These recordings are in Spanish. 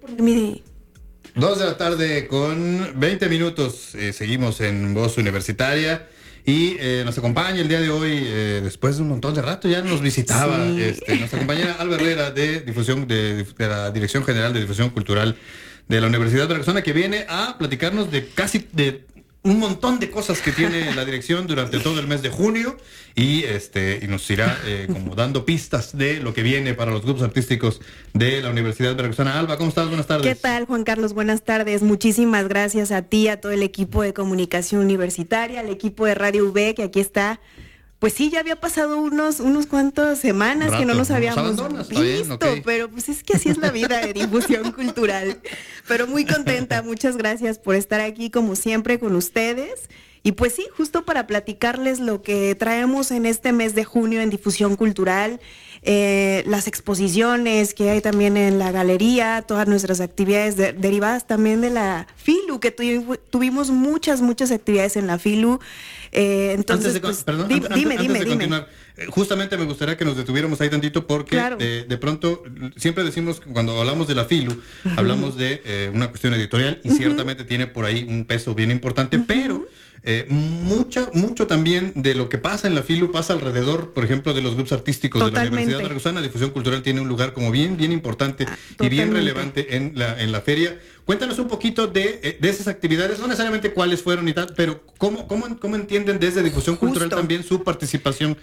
ponerme... 2 de la tarde con 20 minutos. Seguimos en Voz Universitaria y nos acompaña el día de hoy, después de un montón de rato, ya nos visitaba nuestra compañera Alba Herrera de difusión de la Dirección General de Difusión Cultural de la Universidad Veracruzana, que viene a platicarnos de un montón de cosas que tiene la dirección durante todo el mes de junio y nos irá como dando pistas de lo que viene para los grupos artísticos de la Universidad Veracruzana. Alba, ¿cómo estás? Buenas tardes. ¿Qué tal, Juan Carlos? Buenas tardes. Muchísimas gracias a ti, a todo el equipo de comunicación universitaria, al equipo de Radio UV, que aquí está. Pues sí, ya había pasado unos cuantas semanas que no nos habíamos visto, bien, okay. Pero pues es que así es la vida de difusión cultural. Pero muy contenta, muchas gracias por estar aquí como siempre con ustedes. Y pues sí, justo para platicarles lo que traemos en este mes de junio en difusión cultural, las exposiciones que hay también en la galería, todas nuestras actividades derivadas también de la FILU, que tuvimos muchas actividades en la FILU. Entonces, dime. Justamente me gustaría que nos detuviéramos ahí tantito porque claro. De pronto siempre decimos, cuando hablamos de la FILU, hablamos de una cuestión editorial y ciertamente tiene por ahí un peso bien importante, pero mucho también de lo que pasa en la FILU pasa alrededor, por ejemplo, de los grupos artísticos de la Universidad Veracruzana. Difusión cultural tiene un lugar como bien importante y bien relevante en la feria. Cuéntanos un poquito de esas actividades, no necesariamente cuáles fueron y tal, pero cómo entienden desde difusión cultural también su participación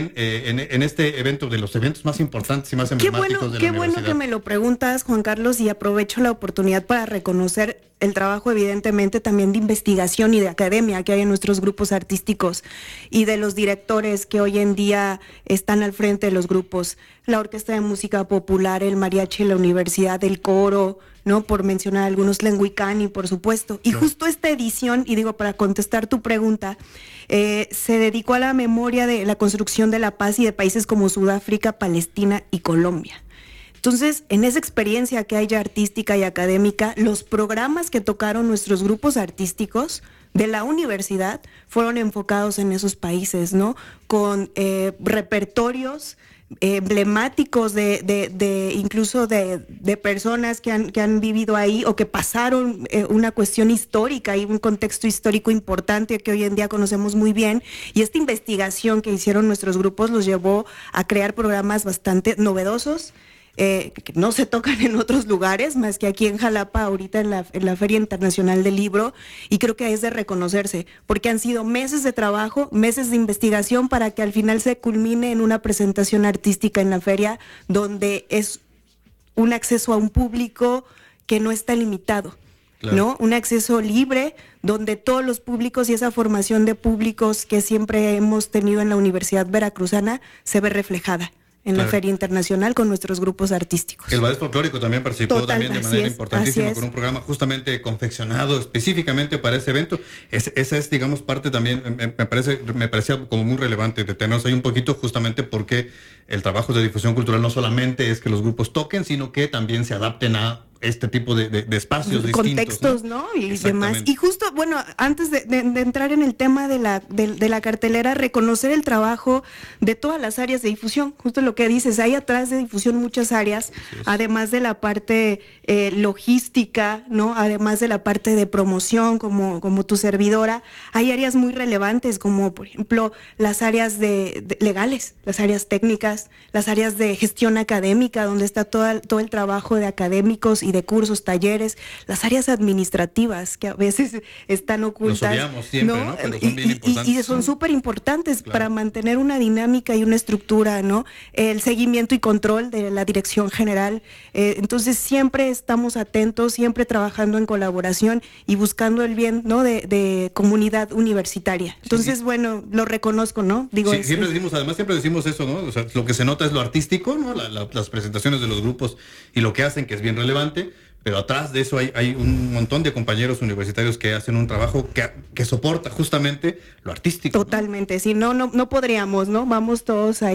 en este evento, de los eventos más importantes y más emblemáticos de la universidad. Qué bueno que me lo preguntas, Juan Carlos, y aprovecho la oportunidad para reconocer el trabajo, evidentemente, también de investigación y de academia que hay en nuestros grupos artísticos y de los directores que hoy en día están al frente de los grupos. La Orquesta de Música Popular, el Mariachi, la Universidad, el Coro, ¿no? Por mencionar algunos, Lenguicani, por supuesto. Y justo esta edición, y digo, para contestar tu pregunta, se dedicó a la memoria de la construcción de la paz y de países como Sudáfrica, Palestina y Colombia. Entonces, en esa experiencia que hay ya artística y académica, los programas que tocaron nuestros grupos artísticos de la universidad fueron enfocados en esos países, ¿no? Con repertorios emblemáticos incluso de personas que han vivido ahí o que pasaron una cuestión histórica y un contexto histórico importante que hoy en día conocemos muy bien, y esta investigación que hicieron nuestros grupos los llevó a crear programas bastante novedosos, que no se tocan en otros lugares más que aquí en Jalapa, ahorita en la Feria Internacional del Libro, y creo que es de reconocerse, porque han sido meses de trabajo, meses de investigación para que al final se culmine en una presentación artística en la feria, donde es un acceso a un público que no está limitado. Claro. ¿No? Un acceso libre, donde todos los públicos y esa formación de públicos que siempre hemos tenido en la Universidad Veracruzana se ve reflejada en la Feria Internacional con nuestros grupos artísticos. El Ballet Folclórico también participó de manera importantísima con un programa justamente confeccionado específicamente para ese evento. Esa es, digamos, parte también, me parecía como muy relevante detenernos ahí un poquito, justamente porque el trabajo de difusión cultural no solamente es que los grupos toquen, sino que también se adapten a este tipo de espacios distintos, contextos, ¿no? Y demás. Y justo, bueno, antes de entrar en el tema de la cartelera, reconocer el trabajo de todas las áreas de difusión, justo lo que dices, hay atrás de difusión muchas áreas, además de la parte logística, ¿no? Además de la parte de promoción, como tu servidora, hay áreas muy relevantes, como por ejemplo las áreas legales, las áreas técnicas, las áreas de gestión académica, donde está todo el trabajo de académicos y de cursos, talleres, las áreas administrativas que a veces están ocultas. Los odiamos siempre, ¿no? Pero son bien importantes. Y son súper importantes para mantener una dinámica y una estructura, ¿no? El seguimiento y control de la dirección general. Entonces siempre estamos atentos, siempre trabajando en colaboración y buscando el bien, ¿no? de comunidad universitaria. Entonces, bueno, lo reconozco, ¿no? Digo, siempre decimos eso, ¿no? O sea, lo que se nota es lo artístico, ¿no? Las presentaciones de los grupos y lo que hacen, que es bien relevante. Pero atrás de eso hay un montón de compañeros universitarios que hacen un trabajo que soporta justamente lo artístico. Totalmente, ¿no? Si no podríamos, ¿no? Vamos todos ahí.